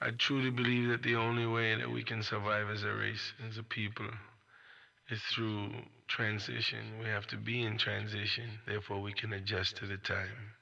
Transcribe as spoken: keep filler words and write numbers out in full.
I truly believe that the only way that we can survive as a race, as a people, is through transition. We have to be in transition, therefore we can adjust to the time.